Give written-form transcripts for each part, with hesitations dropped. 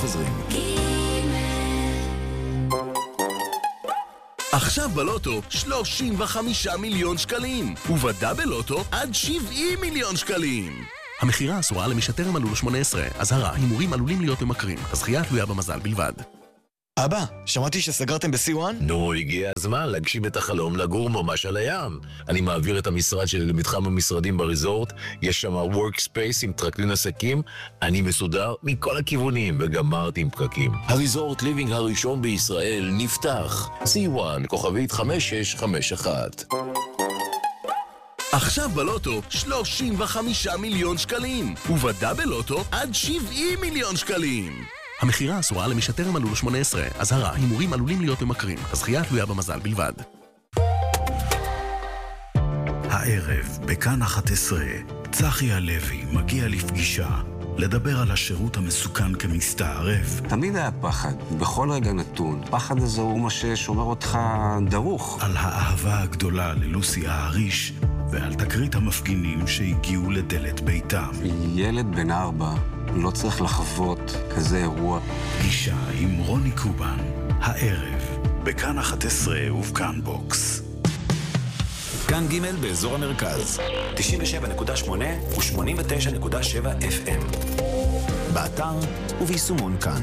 חוזרים. עכשיו בלוטו 35 מיליון שקלים, ובדאבל לוטו עד 70 מיליון שקלים. המחירה אסורה למי שטרם מלאו 18. אזהרה, הימורים עלולים להיות ממכרים. הזכייה תלויה במזל בלבד. אבא, שמעתי שסגרתם ב-C1? נו, הגיע הזמן להגשים את החלום לגור ממש על הים. אני מעביר את המשרד שלי למתחם המשרדים בריזורט, יש שם workspace עם טרקלין עסקים, אני מסודר מכל הכיוונים וגמרתי עם פקקים. הריזורט ליבינג הראשון בישראל נפתח. C1, כוכבית 5651. עכשיו בלוטו 35 מיליון שקלים, ובדאבל לוטו עד 70 מיליון שקלים. המחירה אסורה למי שטרם מלאו 18. אזהרה, הימורים עלולים להיות ממכרים. הזכייה תלויה במזל בלבד. הערב, בכאן 11, צחי הלוי מגיע לפגישה, לדבר על השירות המסוכן כמסתערב. תמיד היה פחד, בכל רגע נתון. פחד הזה הוא מה ששומר אותך דרוך. על האהבה הגדולה ללוסי ההריש, ועל תקרית המפגינים שהגיעו לדלת ביתם. ילד בן 4 לא צריך לחוות כזה אירוע. פגישה עם רוני קובן, הערב, בכאן 11 ובכאן בוקס. כאן ג' באזור המרכז, 97.8 ו-89.7 FM. באתר וביישומון כאן.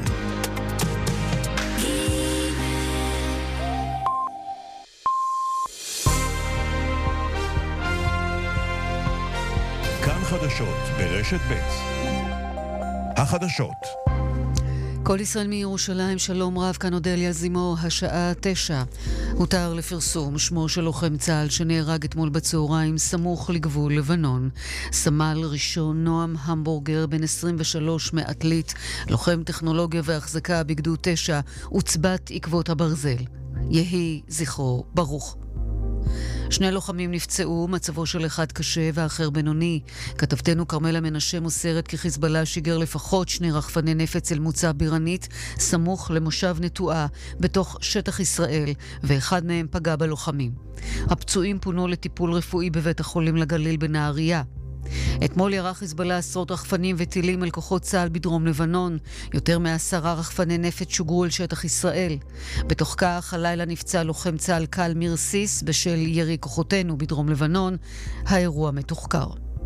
כאן חדשות ברשת ב'. החדשות. כל ישראל מירושלים, שלום רב, כאן אודליה זימו, השעה 9. הותר לפרסום שמו של לוחם צה"ל שנהרג אתמול בצהריים סמוך לגבול לבנון. סמל ראשון נועם המבורגר, בן 23 מעתלית, לוחם טכנולוגיה והחזקה בגדוד 9, עוצבת עקבות הברזל. יהי זכרו ברוך. שני לוחמים נפצעו, מצבו של אחד קשה ואחר בינוני. כתבתנו קרמלה מנשה מוסרת כי חיזבאללה שיגר לפחות 2 רחפני נפץ אל מוצב בירנית, סמוך למושב נטועה בתוך שטח ישראל, ואחד מהם פגע בלוחמים. הפצועים פונו לטיפול רפואי בבית החולים לגליל בנהריה. אתמול ירה חיזבאללה עשרות רחפנים וטילים אל כוחות צה"ל בדרום לבנון. יותר מ10 רחפני נפץ שוגרו אל שטח ישראל. בתוך כך, הלילה נפצע לוחם צה"ל קל מרסיס בשל ירי כוחותינו בדרום לבנון. האירוע מתוחקר.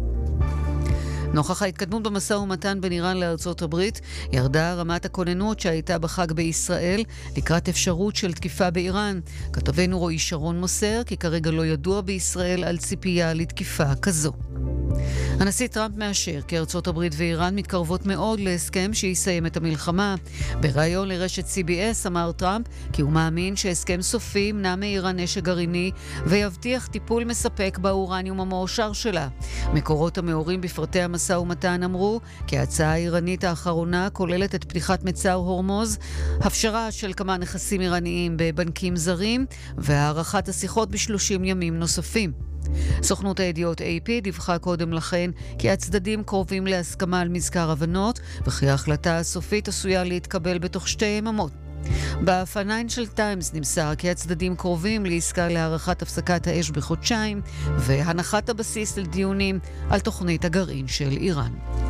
נוכח ההתקדמות במשא ומתן בין איראן לארצות הברית, ירדה רמת הכוננות שהייתה בחג בישראל לקראת אפשרות של תקיפה באיראן. כתבנו רועי שרון מוסר כי כרגע לא ידוע בישראל על ציפייה לתקיפה כזו. הנשיא טראמפ מאשר כי ארצות הברית ואיראן מתקרבות מאוד להסכם שיסיים את המלחמה. בריאיון לרשת CBS אמר טראמפ כי הוא מאמין שהסכם סופי ימנע מאיראן נשק גרעיני ויבטיח טיפול מספק באורניום המועשר שלה. מקורות המאורים בפרטי המשא ומתן אמרו כי ההצעה האיראנית האחרונה כוללת את פתיחת מצר הורמוז, הפשרה של כמה נכסים איראניים בבנקים זרים והארכת השיחות ב30 ימים נוספים. סוכנות הידיעות AP דיווחה קודם לכן כי הצדדים קרובים להסכמה על מזכר הבנות וכי ההחלטה הסופית עשויה להתקבל בתוך 2 יממות. ב-Financial Times נמסר כי הצדדים קרובים לעסקה להארכת הפסקת האש בחודשיים והנחת הבסיס לדיונים על תוכנית הגרעין של איראן.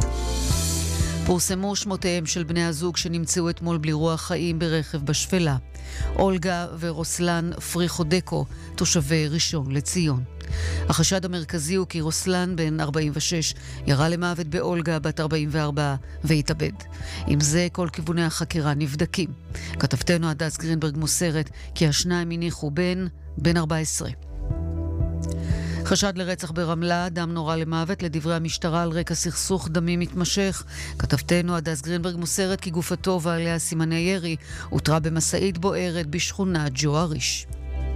פורסמו שמותיהם של בני הזוג שנמצאו אתמול בלי רוח חיים ברכב בשפלה. אולגה ורוסלן פריחודקו, תושבי ראשון לציון. החשד המרכזי הוא כי רוסלן בן 46 ירה למוות באולגה בת 44 והתאבד. עם זה כל כיווני החקירה נבדקים. כתבתנו הדס גרינברג מוסרת כי השניים הניחו בן 14. חשד לרצח ברמלה, אדם נורה למוות לדברי המשטרה על רקע סכסוך דמים מתמשך. כתבתנו הדס גרינברג מוסרת כי גופתו ועליה סימני ירי הותרה במשאית בוערת בשכונת ג'ואריש.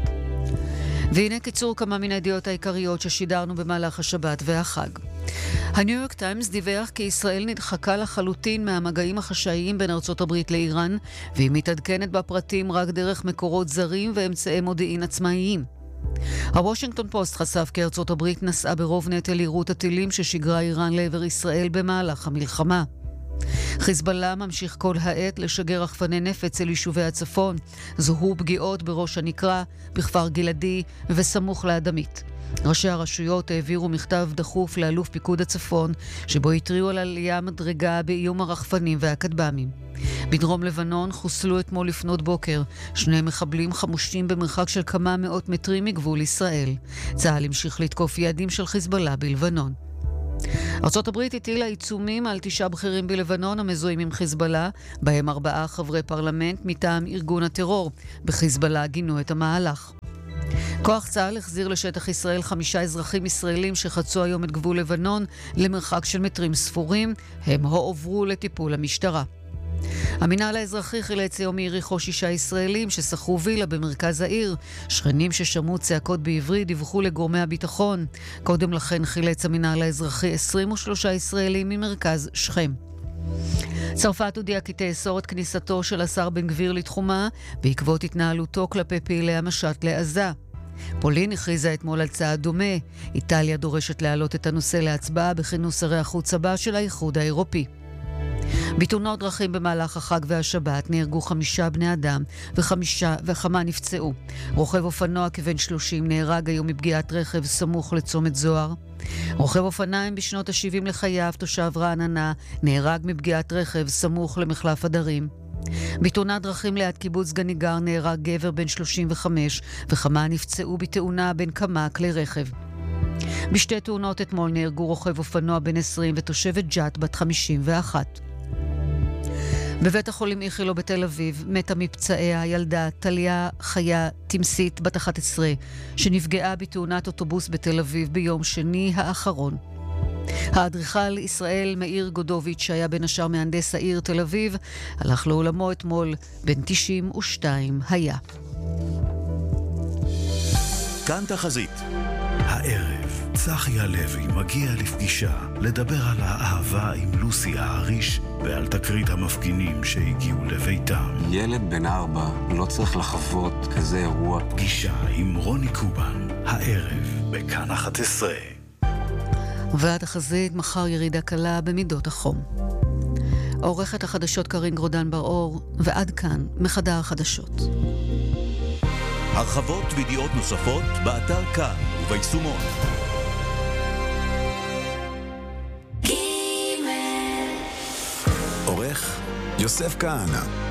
והנה קיצור כמה מן הידיעות העיקריות ששידרנו במהלך השבת והחג. הניו יורק טיימס דיווח כי ישראל נדחקה לחלוטין מהמגעים החשאיים בין ארצות הברית לאיראן, והיא מתעדכנת בפרטים רק דרך מקורות זרים ואמצעי מודיעין עצמאיים. הוושינגטון פוסט חשף כי ארצות הברית נסעה ברוב נטל יירוט הטילים ששיגרה איראן לעבר ישראל במהלך המלחמה. חיזבאללה ממשיך כל העת לשגר רחפני נפץ אל יישובי הצפון. זוהו פגיעות בראש הנקרה, בכפר גלעדי וסמוך לאדמית. ראשי הרשויות העבירו מכתב דחוף לאלוף פיקוד הצפון, שבו התריעו על עלייה מדרגה באיום הרחפנים והכטב"מים. בדרום לבנון חוסלו אתמול לפנות בוקר 2 מחבלים חמושים במרחק של כמה מאות מטרים מגבול ישראל. צה"ל המשיך לתקוף יעדים של חיזבאללה בלבנון. ארצות הברית הטילה עיצומים על 9 בכירים בלבנון המזוהים עם חיזבאללה, בהם 4 חברי פרלמנט מטעם ארגון הטרור. בחיזבאללה גינו את המהלך. כוח צה"ל החזיר לשטח ישראל 5 אזרחים ישראלים שחצו היום את גבול לבנון למרחק של מטרים ספורים. הם הועברו לטיפול המשטרה. המינהל האזרחי חילץ היום מיריחו 6 ישראלים ששכרו וילה במרכז העיר. שכנים ששמעו צעקות בעברית דיווחו לגורמי הביטחון. קודם לכן חילץ המינהל האזרחי 23 ישראלים ממרכז שכם. צרפת הודיעה כי תאסור את כניסתו של השר בן גביר לתחומה בעקבות התנהלותו כלפי פעילי המשט לעזה. פולין הכריזה אתמול על צעד דומה. איטליה דורשת להעלות את הנושא להצבעה בכינוס שרי החוץ הבא של האיחוד האירופי. בתאונות דרכים במהלך החג והשבת נהרגו 5 בני אדם וכמה נפצעו. רוכב אופנוע כבן 30 נהרג היום מפגיעת רכב סמוך לצומת זוהר. רוכב אופניים בשנות ה-70 לחייו, תושב רעננה, נהרג מפגיעת רכב סמוך למחלף הדרים. בתאונת דרכים ליד קיבוץ גניגר נהרג גבר בן 35 וכמה נפצעו בתאונה בין כמה כלי רכב. בשתי תאונות אתמול נהרגו רוכב אופנוע בן 20 ותושבת ג'ת בת 51. בבית החולים איכילו בתל אביב מתה מפצעיה הילדה טליה חיה תמסית בת 11 שנפגעה בתאונת אוטובוס בתל אביב ביום שני האחרון. האדריכל ישראל מאיר גודוביץ' שהיה בין השאר מהנדס העיר תל אביב הלך לעולמו אתמול, בן 92 היה. כאן תחזית. הערב צחי הלוי מגיע לפגישה לדבר על האהבה עם לוסי האריש ועל תקרית המפגינים שהגיעו לביתם. ילד בן 4 לא צריך לחוות כזה אירוע. פגישה עם רוני קובן, הערב בכאן 11. ועד החזית מחר ירידה קלה במידות החום. עורכת החדשות קרין גרודן בר-אור, ועד כאן מחדר החדשות. הרחבות וידיעות נוספות באתר כאן וביישומון. עורך יוסף כהנא.